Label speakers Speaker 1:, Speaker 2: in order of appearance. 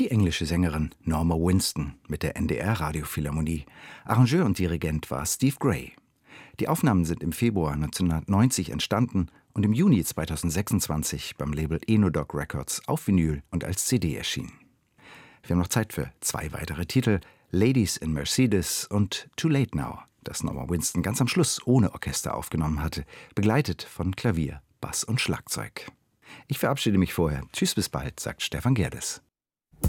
Speaker 1: die englische Sängerin Norma Winston mit der NDR-Radiophilharmonie. Arrangeur und Dirigent war Steve Gray. Die Aufnahmen sind im Februar 1990 entstanden und im Juni 2026 beim Label Enodoc Records auf Vinyl und als CD erschienen. Wir haben noch Zeit für 2 weitere Titel: Ladies in Mercedes und Too Late Now, das Norma Winston ganz am Schluss ohne Orchester aufgenommen hatte, begleitet von Klavier, Bass und Schlagzeug. Ich verabschiede mich vorher. Tschüss, bis bald, sagt Stefan Gerdes.